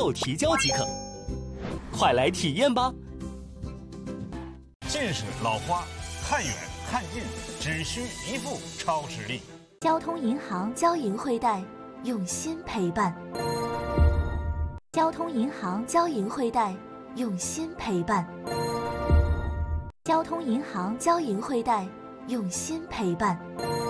后提交即可。快来体验吧！ 近视老花，看远看近只需一副超视力。 交通银行交银惠贷，用心陪伴。交通银行交银惠贷，用心陪伴。交通银行交银惠贷，用心陪伴。